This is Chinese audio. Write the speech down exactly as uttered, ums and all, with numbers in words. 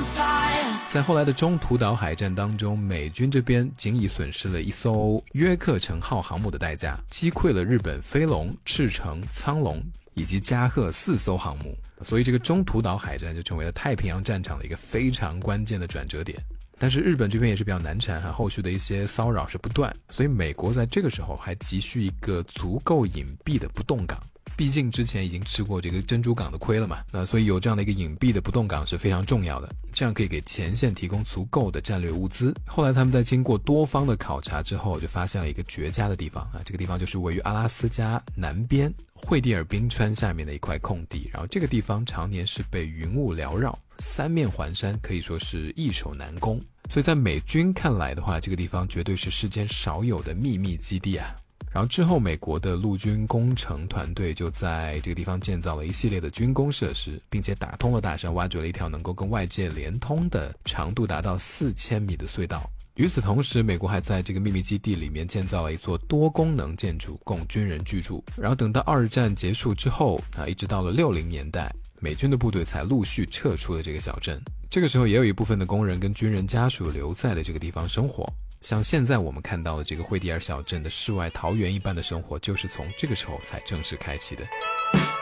在后来的中途岛海战当中，美军这边仅以损失了一艘约克城号航母的代价，击溃了日本飞龙、赤城、苍龙以及加贺四艘航母，所以这个中途岛海战就成为了太平洋战场的一个非常关键的转折点。但是日本这边也是比较难缠哈，后续的一些骚扰是不断，所以美国在这个时候还急需一个足够隐蔽的不动港。毕竟之前已经吃过这个珍珠港的亏了嘛，那所以有这样的一个隐蔽的不动港是非常重要的，这样可以给前线提供足够的战略物资。后来他们在经过多方的考察之后，就发现了一个绝佳的地方啊，这个地方就是位于阿拉斯加南边惠蒂尔冰川下面的一块空地，然后这个地方常年是被云雾缭绕，三面环山，可以说是易守难攻。所以在美军看来的话，这个地方绝对是世间少有的秘密基地啊。然后之后美国的陆军工程团队就在这个地方建造了一系列的军工设施，并且打通了大山，挖掘了一条能够跟外界连通的长度达到四千米的隧道。与此同时，美国还在这个秘密基地里面建造了一座多功能建筑供军人居住。然后等到二战结束之后啊，一直到了六零年代，美军的部队才陆续撤出了这个小镇。这个时候也有一部分的工人跟军人家属留在了这个地方生活。像现在我们看到的这个惠蒂尔小镇的世外桃源一般的生活，就是从这个时候才正式开启的。